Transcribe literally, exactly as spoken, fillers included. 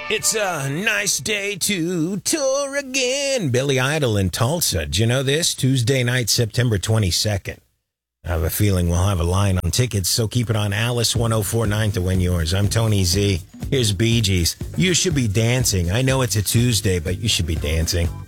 It's a nice day to tour again. Billy Idol in Tulsa. Do you know this? Tuesday night, September twenty-second. I have a feeling we'll have a line on tickets, so keep it on Alice ten forty-nine to win yours. I'm Tony Z. Here's Bee Gees. You should be dancing. I know it's a Tuesday, but you should be dancing.